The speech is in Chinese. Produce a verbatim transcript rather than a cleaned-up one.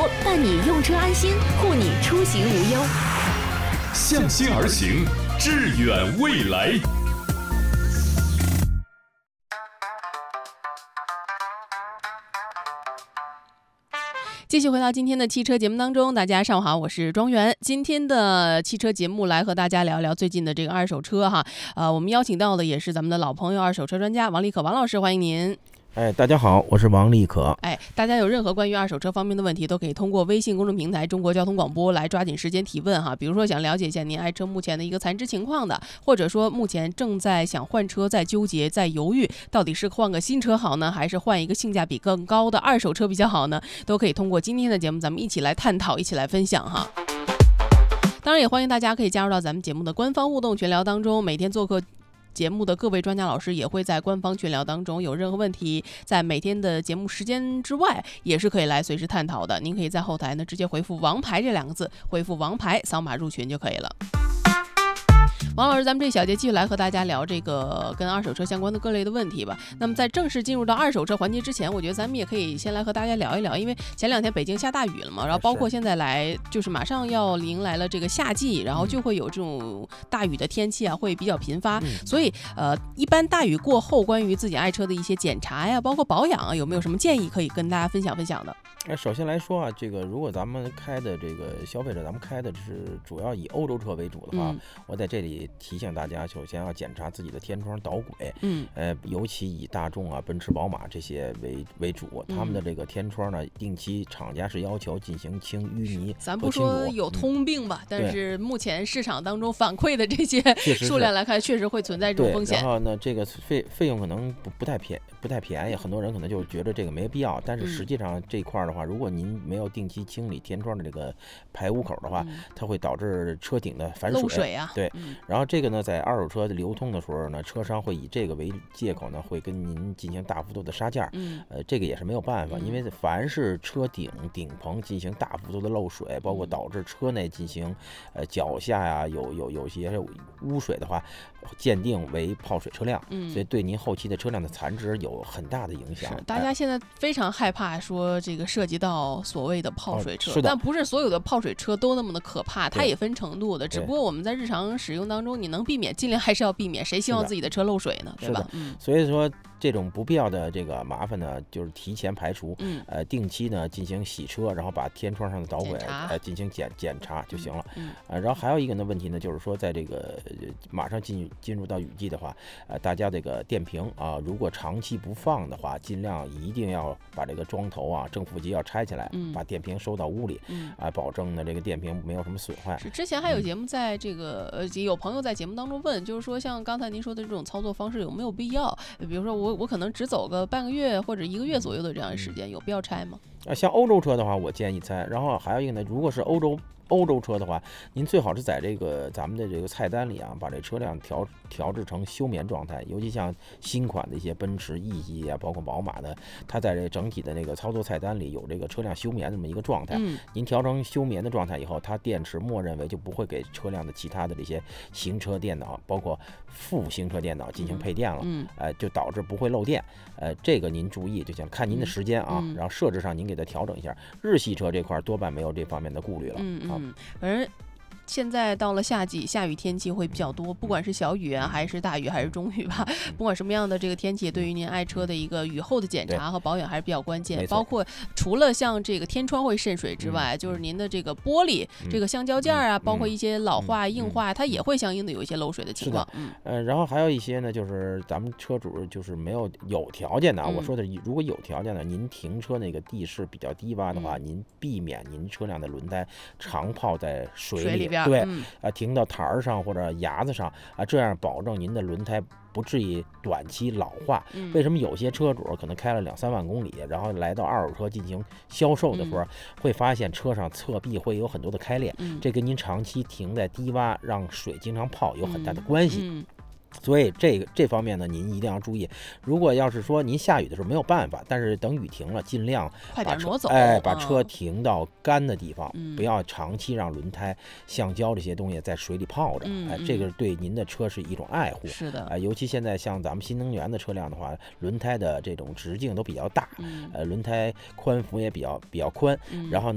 伴你用车安心，护你出行无忧。 向心而行，致远未来。 继续回到今天的汽车节目当中，大家上午好，我是庄园。今天的汽车节目来和大家聊聊最近的这个二手车哈，呃，我们邀请到的也是咱们的老朋友，二手车专家王立可王老师，欢迎您。 哎，大家好，我是王立可。 哎，大家有任何关于二手车方面的问题，都可以通过微信公众平台中国交通广播来抓紧时间提问哈。比如说想了解一下您爱车目前的一个残值情况的，或者说目前正在想换车，在纠结，在犹豫，到底是换个新车好呢，还是换一个性价比更高的二手车比较好呢？都可以通过今天的节目，咱们一起来探讨，一起来分享哈。当然也欢迎大家可以加入到咱们节目的官方互动群聊当中，每天做客节目的各位专家老师也会在官方群聊当中，有任何问题在每天的节目时间之外也是可以来随时探讨的。您可以在后台呢直接回复王牌这两个字，回复王牌扫码入群就可以了。王老师，咱们这小节继续来和大家聊这个跟二手车相关的各类的问题吧。那么在正式进入到二手车环节之前，我觉得咱们也可以先来和大家聊一聊，因为前两天北京下大雨了嘛，然后包括现在来就是马上要迎来了这个夏季，然后就会有这种大雨的天气啊，会比较频发， 嗯、 所以呃，一般大雨过后，关于自己爱车的一些检查呀，包括保养啊，有没有什么建议可以跟大家分享分享的？ 哎，首先来说啊，这个如果咱们开的这个消费者，咱们开的是主要以欧洲车为主的话，嗯、我在这里提醒大家，首先要检查自己的天窗导轨，嗯，呃，尤其以大众啊、奔驰、宝马这些为为主，他们的这个天窗呢，定期厂家是要求进行清淤泥。 咱不说有通病吧，嗯、但是目前市场当中反馈的这些数量来看，确实会存在这种风险。 然后呢，这个费费用可能不不太便不太便宜，很多人可能就觉得这个没必要，但是实际上这块的话，如果您没有定期清理天窗的这个排污口的话，嗯、它会导致车顶的反水。 漏水啊。 对，嗯、然后这个呢，在二手车的流通的时候呢，车商会以这个为借口呢，会跟您进行大幅度的杀价。嗯，呃，这个也是没有办法，嗯、因为凡是车顶顶棚进行大幅度的漏水，包括导致车内进行呃脚下呀有有有些污水的话，鉴定为泡水车辆。嗯，所以对您后期的车辆的残值有很大的影响。 大家现在非常害怕说这个涉及到所谓的泡水车， 哦、 但不是所有的泡水车都那么的可怕，它也分程度的。只不过我们在日常使用当中，你能避免尽量还是要避免，谁希望自己的车漏水呢？对吧？ 嗯，所以说这种不必要的这个麻烦呢，就是提前排除，嗯，呃，定期呢进行洗车，然后把天窗上的导轨呃进行检检查就行了。嗯，呃，然后还有一个呢问题呢，就是说在这个马上进进入到雨季的话，呃，大家这个电瓶啊、呃，如果长期不放的话，尽量一定要把这个桩头啊、正负极要拆起来，嗯、把电瓶收到屋里，嗯，啊、呃，保证呢这个电瓶没有什么损坏。 是之前还有节目在这个、嗯、呃有朋友在节目当中问，就是说像刚才您说的这种操作方式有没有必要？比如说我我可能只走个半个月或者一个月左右的这样的时间，有必要拆吗？ 啊，像欧洲车的话，我建议拆。然后还有一个呢，如果是欧洲。欧洲车的话，您最好是在这个咱们的这个菜单里啊，把这车辆调调制成休眠状态。尤其像新款的一些奔驰 E 级啊，包括宝马的，它在这整体的那个操作菜单里有这个车辆休眠这么一个状态。嗯、您调成休眠的状态以后，它电池默认为就不会给车辆的其他的这些行车电脑，包括副行车电脑进行配电了。嗯，呃，就导致不会漏电。呃，这个您注意就行，看您的时间啊，嗯、然后设置上您给它调整一下。日系车这块多半没有这方面的顾虑了。 嗯嗯。嗯，反正现在到了夏季，下雨天气会比较多，不管是小雨啊，还是大雨，还是中雨吧，不管什么样的这个天气，对于您爱车的一个雨后的检查和保养还是比较关键。包括除了像这个天窗会渗水之外，嗯、就是您的这个玻璃、嗯、这个橡胶件啊，嗯、包括一些老化、嗯、硬化，它也会相应的有一些漏水的情况。 嗯，呃，然后还有一些呢，就是咱们车主就是没有有条件的啊，嗯、我说的如果有条件的，您停车那个地势比较低洼的话，嗯、您避免您车辆的轮胎长泡在水里。 水里边对， 嗯、 啊，停到台儿上或者牙子上啊，这样保证您的轮胎不至于短期老化。嗯、为什么有些车主可能开了两三万公里，然后来到二手车进行销售的时候，嗯、会发现车上侧壁会有很多的开裂，嗯、这跟您长期停在低洼让水经常泡有很大的关系。嗯嗯所以这个这方面呢，您一定要注意。如果要是说您下雨的时候没有办法，但是等雨停了，尽量快点挪走， 哎，把车停到干的地方， 嗯、 不要长期让轮胎、橡胶这些东西在水里泡着。 嗯、 哎，这个对您的车是一种爱护。 是的， 哎，尤其现在像咱们新能源的车辆的话，轮胎的这种直径都比较大， 嗯、 呃，轮胎宽幅也比较比较宽， 嗯、 然后呢。